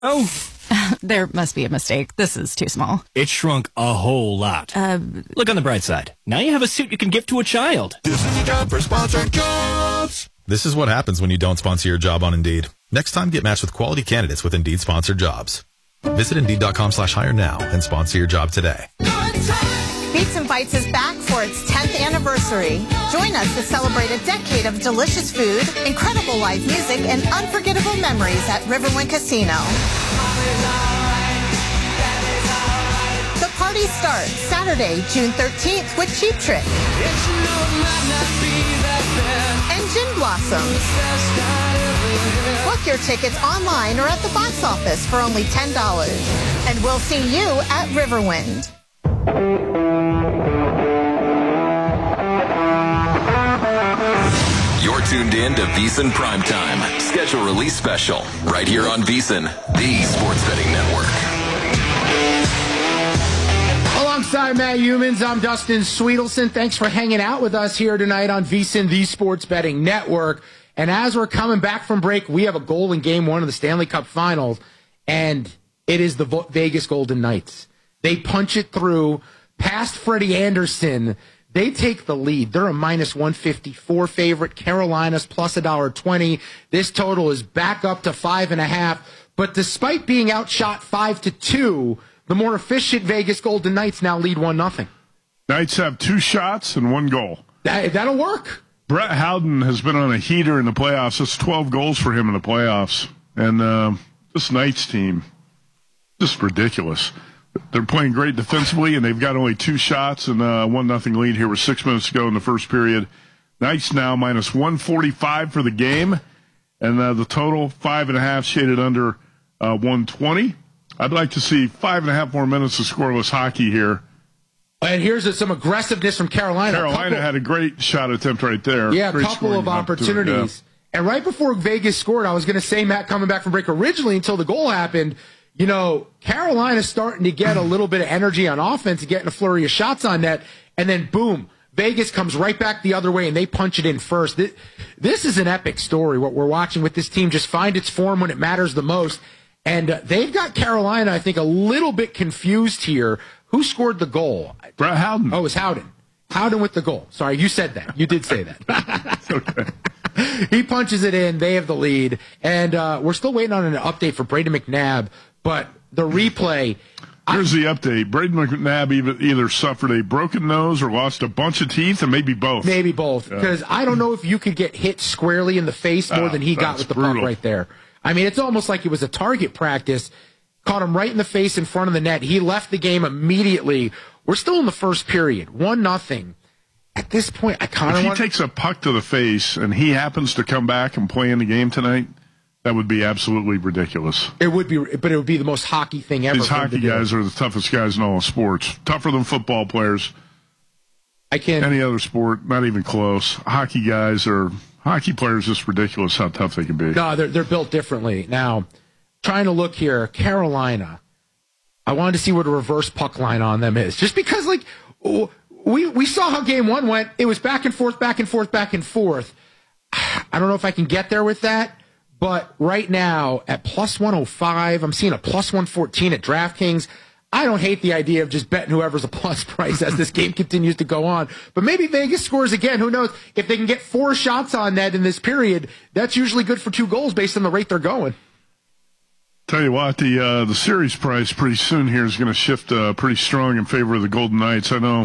Oh, There must be a mistake. This is too small. it shrunk a whole lot. Look on the bright side. Now you have a suit you can give to a child. This is your job for sponsored jobs. This is what happens when you don't sponsor your job on Indeed. Next time, get matched with quality candidates with Indeed sponsored jobs. Visit Indeed.com/hire now and sponsor your job today. Beats and Bites is back for its 10th anniversary. Join us to celebrate a decade of delicious food, incredible live music, and unforgettable memories at Riverwind Casino. The party starts Saturday, June 13th with Cheap Trick and Gin Blossoms. Book your tickets online or at the box office for only $10. And we'll see you at Riverwind. You're tuned in to VEASAN Primetime, schedule release special, right here on VEASAN, the sports betting network. Alongside Matt Humans, I'm Dustin Sweetelson. Thanks for hanging out with us here tonight on VEASAN, the sports betting network. And as we're coming back from break, we have a goal in Game 1 of the Stanley Cup Finals, and it is the Vegas Golden Knights. They punch it through past Freddie Anderson. They take the lead. They're a minus 154 favorite. Carolina's plus $1.20. This total is back up to 5.5. But despite being outshot 5-2, the more efficient Vegas Golden Knights now lead 1-0. Knights have 2 shots and 1 goal. That'll work. Brett Howden has been on a heater in the playoffs. That's 12 goals for him in the playoffs. And this Knights team, just ridiculous. They're playing great defensively, and they've got only 2 shots and a 1-0 lead here with 6 minutes to go in the first period. Knights now minus 145 for the game, and the total 5.5 shaded under 120. I'd like to see 5.5 more minutes of scoreless hockey here. And here's some aggressiveness from Carolina. Carolina had a great shot attempt right there. Yeah, a Great couple of scoring opportunities. Yeah. And right before Vegas scored, I was going to say, Matt, coming back from break originally until the goal happened, you know, Carolina's starting to get a little bit of energy on offense, getting a flurry of shots on net, and then boom, Vegas comes right back the other way, and they punch it in first. This is an epic story, what we're watching with this team just find its form when it matters the most. And they've got Carolina, I think, a little bit confused here. Who scored the goal? Brett Howden. Oh, it was Howden. Howden with the goal. Sorry, you said that. You did say that. Okay. He punches it in. They have the lead. And we're still waiting on an update for Brady McNabb. But the replay. Here's the update. Brady McNabb either suffered a broken nose or lost a bunch of teeth, and maybe both. Maybe both. Because I don't know if you could get hit squarely in the face more than he got with the puck right there. I mean, it's almost like it was a target practice. Caught him right in the face in front of the net. He left the game immediately. We're still in the first period. 1-0. At this point, I kind of want... If he takes a puck to the face and he happens to come back and play in the game tonight, that would be absolutely ridiculous. It would be, but it would be the most hockey thing ever. These hockey guys are the toughest guys in all of sports. Tougher than football players. I can't... Any other sport, not even close. Hockey players, just ridiculous how tough they can be. No, they're built differently. Now, trying to look here, Carolina, I wanted to see what a reverse puck line on them is. Just because, like, we saw how game 1 went. It was back and forth, back and forth, back and forth. I don't know if I can get there with that. But right now, at plus 105, I'm seeing a plus 114 at DraftKings. I don't hate the idea of just betting whoever's a plus price as this game continues to go on. But maybe Vegas scores again. Who knows? If they can get 4 shots on net in this period, that's usually good for 2 goals based on the rate they're going. Tell you what, the series price pretty soon here is going to shift pretty strong in favor of the Golden Knights. I know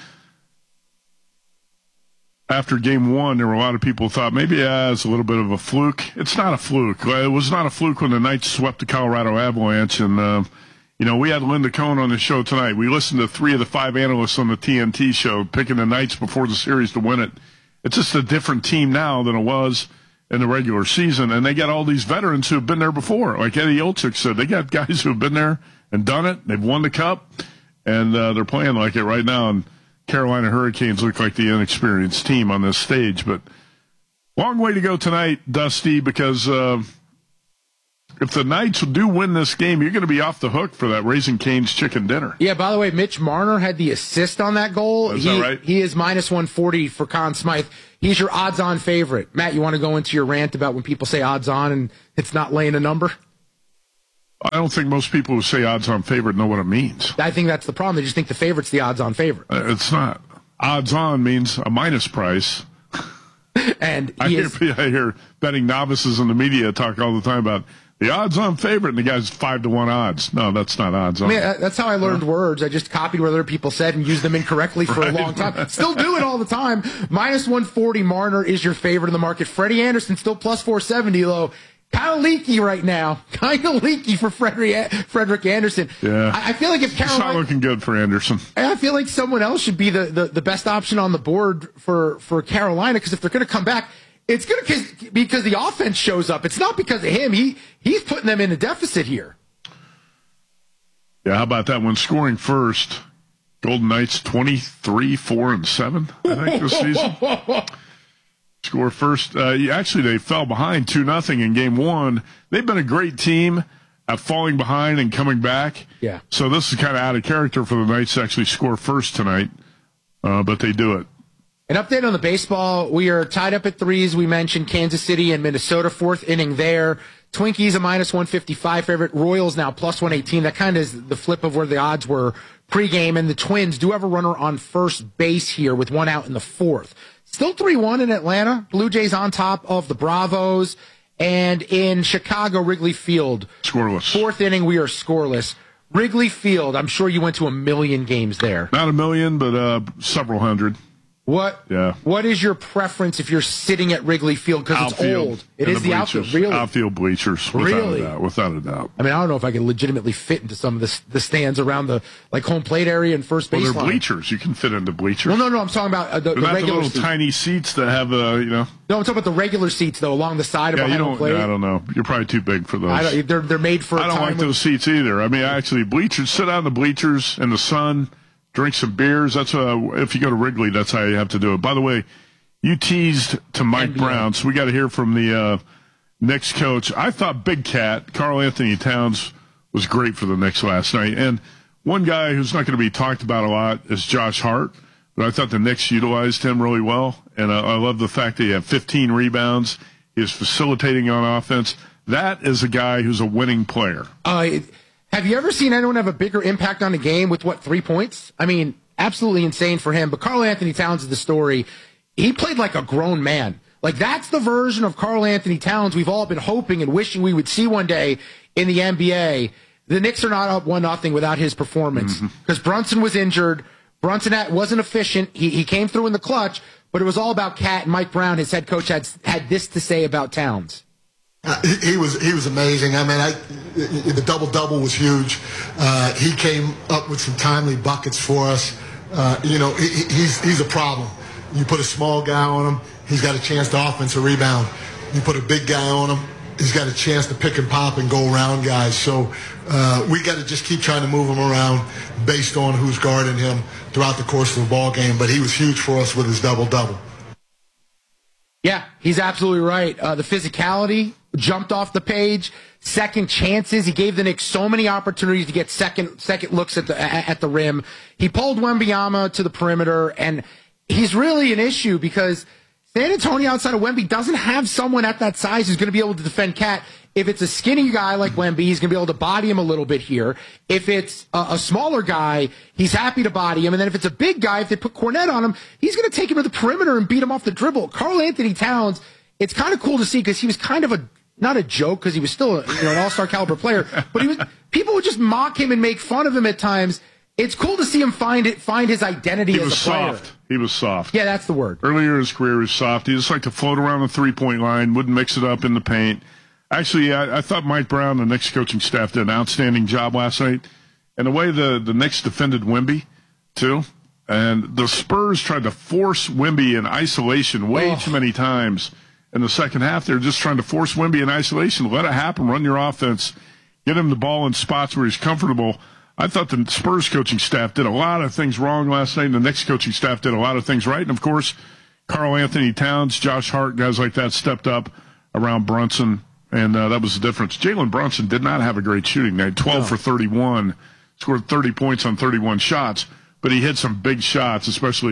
after game 1, there were a lot of people who thought maybe it's a little bit of a fluke. It's not a fluke. It was not a fluke when the Knights swept the Colorado Avalanche. And, we had Linda Cohn on the show tonight. We listened to 3 of the 5 analysts on the TNT show picking the Knights before the series to win it. It's just a different team now than it was in the regular season. And they got all these veterans who have been there before. Like Eddie Olczyk said, they got guys who have been there and done it. They've won the cup, and they're playing like it right now. And Carolina Hurricanes look like the inexperienced team on this stage. But long way to go tonight, Dusty, because if the Knights do win this game, you're going to be off the hook for that Raising Cane's chicken dinner. Yeah, by the way, Mitch Marner had the assist on that goal. Is that right? He is minus 140 for Conn Smythe. He's your odds-on favorite. Matt, you want to go into your rant about when people say odds-on and it's not laying a number? I don't think most people who say odds-on favorite know what it means. I think that's the problem. They just think the favorite's the odds-on favorite. It's not. Odds-on means a minus price. And I hear betting novices in the media talk all the time about the odds-on favorite, and the guy's 5-1 odds. No, that's not odds-on. I mean, that's how I learned words. I just copied what other people said and used them incorrectly for a long time. Still do it all the time. Minus 140, Marner is your favorite in the market. Freddie Anderson still plus 470, though. Kind of leaky right now. Kind of leaky for Frederick Anderson. Yeah. I feel like if Carolina... It's not looking good for Anderson. I feel like someone else should be the best option on the board for Carolina, because if they're going to come back, it's going to because the offense shows up. It's not because of him. He's putting them in a deficit here. Yeah, how about that one? Scoring first, Golden Knights 23-4-7, I think, this season. Score first. Actually, they fell behind 2-0 in game one. They've been a great team at falling behind and coming back. Yeah. So this is kind of out of character for the Knights to actually score first tonight, but they do it. An update on the baseball. We are tied up at 3s. We mentioned Kansas City and Minnesota, 4th inning there. Twinkies a minus 155 favorite. Royals now plus 118. That kind of is the flip of where the odds were pregame. And the Twins do have a runner on first base here with 1 out in the 4th. Still 3-1 in Atlanta. Blue Jays on top of the Bravos. And in Chicago, Wrigley Field. Scoreless. 4th inning, we are scoreless. Wrigley Field, I'm sure you went to 1 million games there. Not 1 million, but several hundred. What is your preference if you're sitting at Wrigley Field? Because it's old. It is the outfield. Really? Outfield bleachers. Without a doubt. I mean, I don't know if I can legitimately fit into some of the stands around the home plate area and first baseline. Well, they're bleachers. You can fit into bleachers. Well, no. I'm talking about the regular little seats. tiny seats that have No, I'm talking about the regular seats though, along the side of behind home plate. I don't know. You're probably too big for those. They're made for. I don't like those seats either. I mean, actually, bleachers. Sit out in the bleachers in the sun. Drink some beers. That's if you go to Wrigley, that's how you have to do it. By the way, you teased to Mike Brown, so we got to hear from the Knicks coach. I thought Big Cat, Karl Anthony Towns, was great for the Knicks last night. And one guy who's not going to be talked about a lot is Josh Hart, but I thought the Knicks utilized him really well. And I love the fact that he had 15 rebounds. He was facilitating on offense. That is a guy who's a winning player. Have you ever seen anyone have a bigger impact on the game with 3 points? I mean, absolutely insane for him. But Karl Anthony Towns is the story. He played like a grown man. Like, that's the version of Karl Anthony Towns we've all been hoping and wishing we would see one day in the NBA. The Knicks are not up 1-0 without his performance because Brunson was injured. Brunson wasn't efficient. He came through in the clutch, but it was all about Cat and Mike Brown. His head coach had this to say about Towns. He was amazing. I mean, the double-double was huge. He came up with some timely buckets for us. He's a problem. You put a small guy on him, he's got a chance to offensive rebound. You put a big guy on him, he's got a chance to pick and pop and go around guys. So we got to just keep trying to move him around based on who's guarding him throughout the course of the ball game. But he was huge for us with his double-double. Yeah, he's absolutely right. The physicality jumped off the page. Second chances. He gave the Knicks so many opportunities to get second looks at the rim. He pulled Wembanyama to the perimeter, and he's really an issue because San Antonio outside of Wemby doesn't have someone at that size who's going to be able to defend Cat. If it's a skinny guy like Wemby, he's going to be able to body him a little bit here. If it's a smaller guy, he's happy to body him. And then if it's a big guy, if they put Cornette on him, he's going to take him to the perimeter and beat him off the dribble. Karl Anthony Towns, it's kind of cool to see because he was kind of not a joke because he was still an all-star caliber player, but people would just mock him and make fun of him at times. It's cool to see him find his identity as a player. He was soft. Yeah, that's the word. Earlier in his career, he was soft. He just liked to float around the three-point line, wouldn't mix it up in the paint. Actually, I thought Mike Brown, the Knicks coaching staff, did an outstanding job last night. And the way the Knicks defended Wemby, too. And the Spurs tried to force Wemby in isolation way too many times. In the second half, they're just trying to force Wemby in isolation. Let it happen. Run your offense. Get him the ball in spots where he's comfortable. I thought the Spurs coaching staff did a lot of things wrong last night, and the Knicks coaching staff did a lot of things right. And, of course, Karl Anthony Towns, Josh Hart, guys like that stepped up around Brunson. And that was the difference. Jalen Brunson did not have a great shooting night. 12 for 31, scored 30 points on 31 shots, but he hit some big shots, especially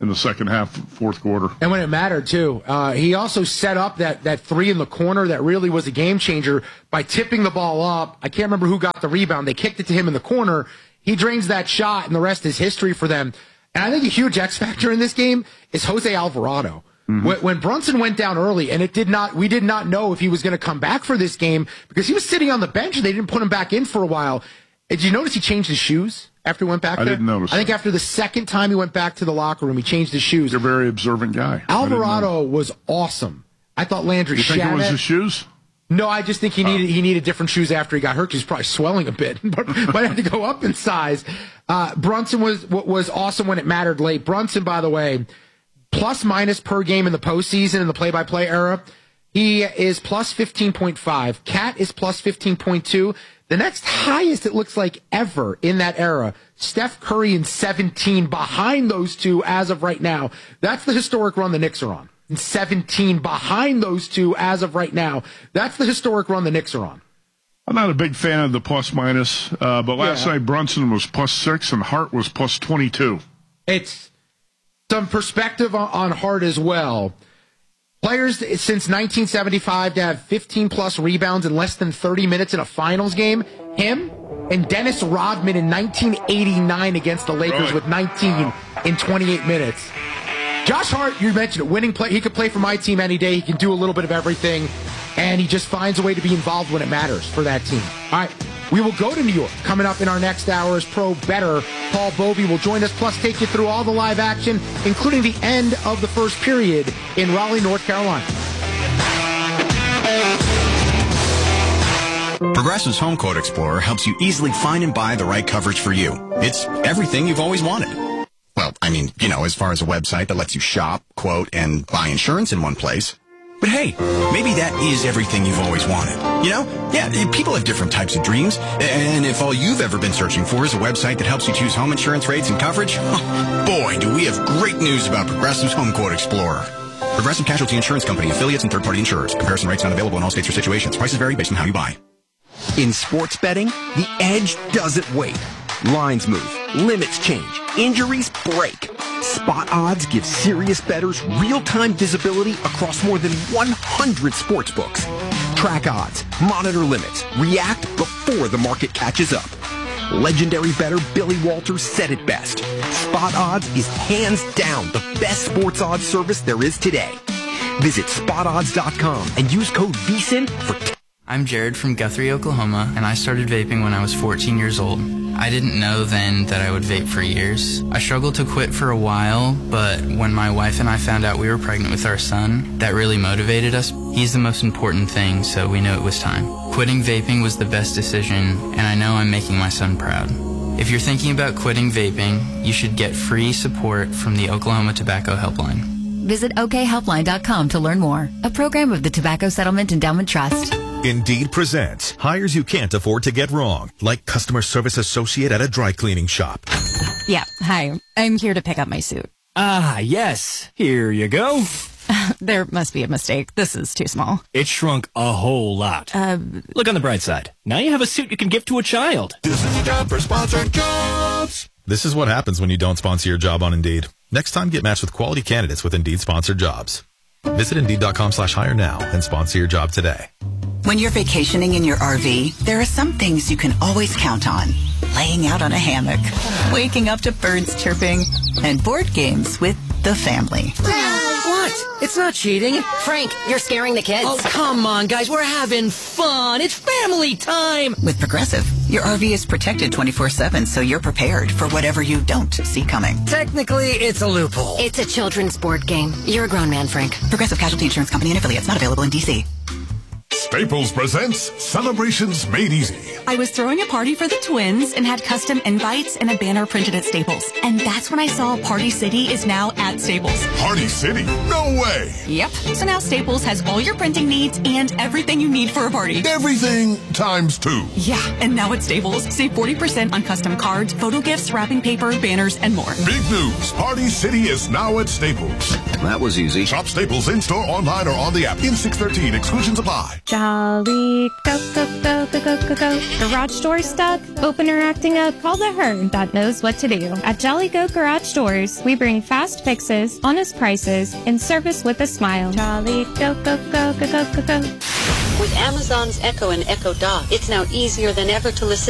in the second half, fourth quarter. And when it mattered, too. He also set up that three in the corner that really was a game changer by tipping the ball up. I can't remember who got the rebound. They kicked it to him in the corner. He drains that shot, and the rest is history for them. And I think a huge X factor in this game is Jose Alvarado. Mm-hmm. When Brunson went down early, and we did not know if he was going to come back for this game because he was sitting on the bench and they didn't put him back in for a while. Did you notice he changed his shoes after he went back there? I didn't notice. I think after the second time he went back to the locker room, he changed his shoes. You're a very observant guy. Alvarado was awesome. I thought Landry You think it was his shoes? No, I just think he needed different shoes after he got hurt. He's probably swelling a bit, but might have to go up in size. Brunson was awesome when it mattered late. Brunson, by the way, plus minus per game in the postseason in the play-by-play era, he is plus 15.5. Cat is plus 15.2. The next highest it looks like ever in that era, Steph Curry in 17 behind those two as of right now. That's the historic run the Knicks are on. 17 behind those two as of right now. That's the historic run the Knicks are on. I'm not a big fan of the plus-minus, but last night Brunson was plus 6 and Hart was plus 22. It's some perspective on Hart as well. Players since 1975 to have 15-plus rebounds in less than 30 minutes in a finals game, him and Dennis Rodman in 1989 against the Lakers with 19 in 28 minutes. Josh Hart, you mentioned it, winning play. He could play for my team any day. He can do a little bit of everything, and he just finds a way to be involved when it matters for that team. All right, we will go to New York. Coming up in our next hour is Pro Better. Paul Bovey will join us, plus take you through all the live action, including the end of the first period in Raleigh, North Carolina. Progressive's Home Quote Explorer helps you easily find and buy the right coverage for you. It's everything you've always wanted. Well, I mean, as far as a website that lets you shop, quote, and buy insurance in one place. But hey, maybe that is everything you've always wanted. Yeah, people have different types of dreams. And if all you've ever been searching for is a website that helps you choose home insurance rates and coverage, boy, do we have great news about Progressive's Home Quote Explorer. Progressive Casualty Insurance Company, affiliates, and third-party insurers. Comparison rates not available in all states or situations. Prices vary based on how you buy. In sports betting, the edge doesn't wait. Lines move, limits change, injuries break. Spot Odds gives serious bettors real-time visibility across more than 100 sports books. Track odds, monitor limits, react before the market catches up. Legendary bettor Billy Walters said it best. Spot Odds is hands down the best sports odds service there is today. Visit spotodds.com and use code VSIN for I'm Jared from Guthrie, Oklahoma, and I started vaping when I was 14 years old. I didn't know then that I would vape for years. I struggled to quit for a while, but when my wife and I found out we were pregnant with our son, that really motivated us. He's the most important thing, so we knew it was time. Quitting vaping was the best decision, and I know I'm making my son proud. If you're thinking about quitting vaping, you should get free support from the Oklahoma Tobacco Helpline. Visit okhelpline.com to learn more. A program of the Tobacco Settlement Endowment Trust. Indeed presents hires you can't afford to get wrong, like customer service associate at a dry cleaning shop. Yeah, hi. I'm here to pick up my suit. Ah, yes. Here you go. There must be a mistake. This is too small. It shrunk a whole lot. Look on the bright side. Now you have a suit you can give to a child. This is the job for Sponsored Jobs. This is what happens when you don't sponsor your job on Indeed. Next time, get matched with quality candidates with Indeed Sponsored Jobs. Visit Indeed.com/hire now and sponsor your job today. When you're vacationing in your RV, there are some things you can always count on. Laying out on a hammock, waking up to birds chirping, and board games with the family. What? It's not cheating. Frank, you're scaring the kids. Oh, come on, guys. We're having fun. It's family time. With Progressive, your RV is protected 24/7, so you're prepared for whatever you don't see coming. Technically, it's a loophole. It's a children's board game. You're a grown man, Frank. Progressive Casualty Insurance Company and affiliates, not available in D.C. Staples presents Celebrations Made Easy. I was throwing a party for the twins and had custom invites and a banner printed at Staples. And that's when I saw Party City is now at Staples. Party City? No way! Yep. So now Staples has all your printing needs and everything you need for a party. Everything times 2. Yeah, and now at Staples, save 40% on custom cards, photo gifts, wrapping paper, banners, and more. Big news! Party City is now at Staples. That was easy. Shop Staples in-store, online, or on the app. In 613, exclusions apply. Jolly go, go, go, go, go, go, go. Garage door stuck? Opener acting up? Call the herd that knows what to do. At Jolly Go Garage Doors, we bring fast fixes, honest prices, and service with a smile. Jolly go, go, go, go, go, go, go. With Amazon's Echo and Echo Dot, it's now easier than ever to listen